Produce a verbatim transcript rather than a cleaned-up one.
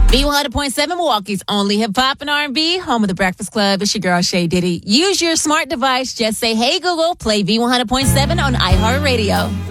V one hundred point seven Milwaukee's only hip-hop and R and B, home of the Breakfast Club. It's your girl, Shay Diddy. Use your smart device. Just say, hey, Google, play V one hundred point seven on iHeartRadio.